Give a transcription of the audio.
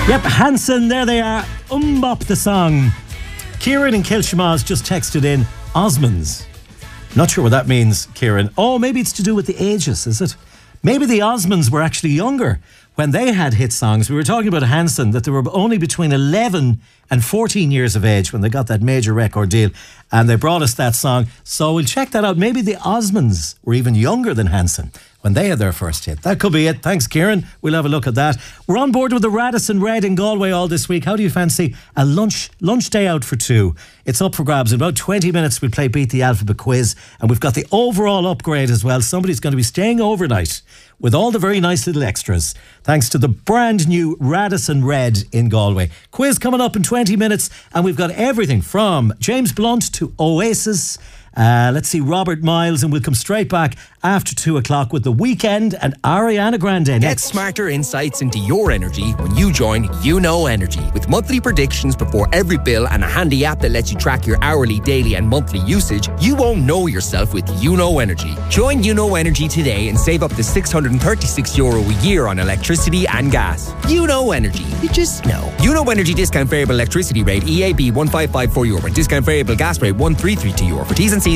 Yep, Hanson, there they are. Bop the song. Kieran in Kilshamaz just texted in Osmonds. Not sure what that means, Kieran. Oh, maybe it's to do with the ages, is it? Maybe the Osmonds were actually younger when they had hit songs. We were talking about Hanson, that they were only between 11 and 14 years of age when they got that major record deal, and they brought us that song. So we'll check that out. Maybe the Osmonds were even younger than Hanson when they had their first hit. That could be it. Thanks, Kieran. We'll have a look at that. We're on board with the Radisson Red in Galway all this week. How do you fancy a lunch day out for two? It's up for grabs. In about 20 minutes, we'll play Beat the Alphabet quiz, and we've got the overall upgrade as well. Somebody's going to be staying overnight with all the very nice little extras, thanks to the brand new Radisson Red in Galway. Quiz coming up in 20 minutes, and we've got everything from James Blunt to Oasis. Let's see, Robert Miles, and we'll come straight back after 2 o'clock with The Weekend and Ariana Grande. Get smarter insights into your energy when you join Know Energy. With monthly predictions before every bill and a handy app that lets you track your hourly, daily and monthly usage, you won't know yourself with Know Energy. Join Know Energy today and save up to €636 a year on electricity and gas. Know Energy. You just know. Know Energy discount variable electricity rate EAB €1554 and discount variable gas rate €1332. For T's and C's